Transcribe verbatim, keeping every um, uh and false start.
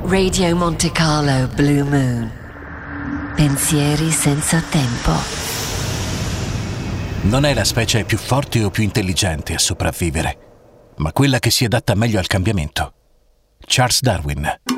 Radio Monte Carlo Blue Moon. Pensieri senza tempo. Non è la specie più forte o più intelligente a sopravvivere, ma quella che si adatta meglio al cambiamento. Charles Darwin.